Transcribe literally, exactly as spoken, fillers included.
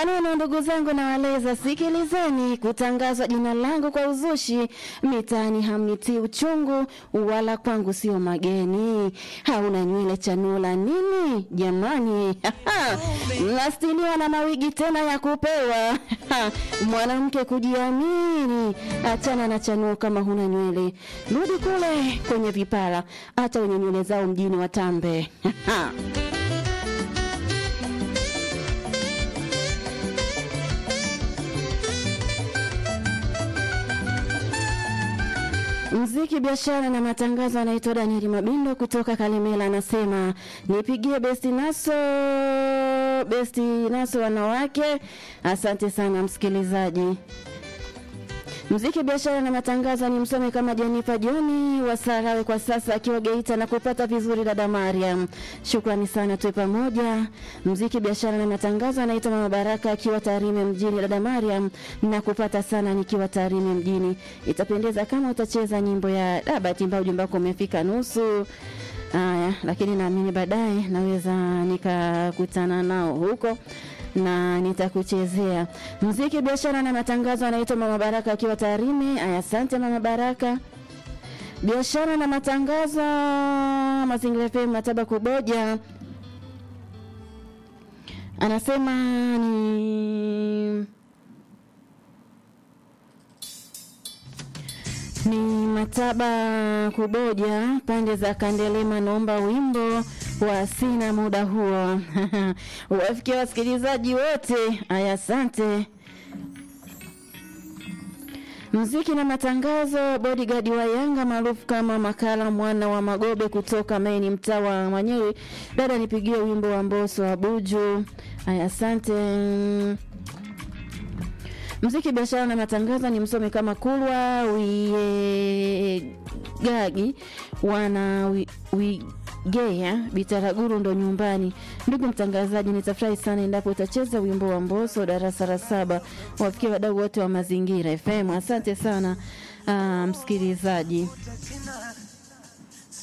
maneno ndugu zangu na waleza, sikilizeni kutangazwa jina langu kwa uzushi, mitani hamnitii uchungu, wala kwangu sio mageni. Hauna nywele chanula nini jamani? Mnastiniwa na mawigi tena ya kupewa. Mwanamke kujiamini, achana na chanuo kama huna nywele. Rudi kule kwenye vipara, hata wenye nywele zao mjini watambe. Mziki, biashara na matangazo, anaitwa Daniel Mabindo kutoka Kalimela, anasema nipigie besti naso besti naso wanawake. Asante sana msikilizaji. Mziki, biashara na matangazo, ni msome kama Jenifa Joni wa Sarawe kwa sasa akiwa Geita na kupata vizuri dada Mariam. Shukrani sana, tuwe pamoja. Mziki, biashara na matangazo, anaitwa Mama Baraka akiwa Tarime mjini dada Mariam na kupata sana nikiwa Tarime mjini. Itapendeza kama utacheza nyimbo ya Dabati mbao ujumbe wako umefika nusu. Haya, lakini naamini baadaye naweza nikakutana nao huko na nitakuchezea. Muziki, biashara na matangazo, anaitwa Mama Baraka akiwa Tarime. Aya, asante Mama Baraka. Biashara na matangazo, Mazingira F M Mataba Kuboja, anasema ni ni Mataba Kuboja pande za Kandelema, naomba wimbo wa sina muda huo. Wafikia wasikilizaji wote. Aya, asante. Muziki na matangazo, bodyguard wa Yanga maarufu kama Makala mwana wa Magobe kutoka Maini mtaa wa Manyeri, dada nipigie wimbo wa Mbosso wa Buju. Aya, asante. Muziki, biashara na matangazo, ni msome kama Kulwa Wiye Gagi wana wi, wi Geya Bitaraguru ndo nyumbani. Ndugu mtangazaji, nitafurahi sana endapo utacheza wimbo wa Mbosso darasa la saba. Wafikie wadau wote wa Mazingira F M. Asante sana uh, msikilizaji.